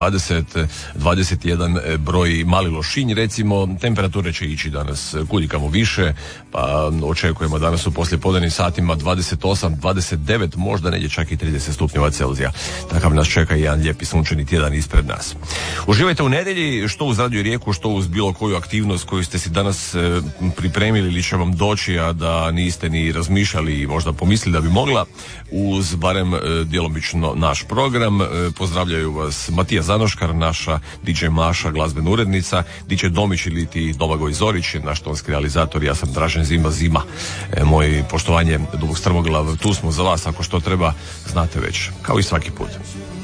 21 broj Mali Lošinj recimo. Temperature će ići danas kudikamo više, pa očekujemo danas u poslijepodnevnim satima 28, 29, možda negdje čak i 30 stupnjeva Celzija. Takav nas čeka i jedan lijepi sunčani tjedan ispred nas. Uživajte u nedjelji, što uz Radio Rijeku, što uz bilo koju aktivnost koju ste si danas pripremili ili će vam doći, a da niste ni razmišljali i možda pomislili da bi mogla, uz barem djelomično naš program. Pozdravljaju vas Matija Zanoškar, naša DJ Maša, glazbena urednica, DJ Domić ili ti Domagoj Zorić, naš tonski realizator, ja sam Dražen Zima. Moje poštovanje, Dubok Strmoglav, tu smo za vas, ako što treba, znate već, kao i svaki put.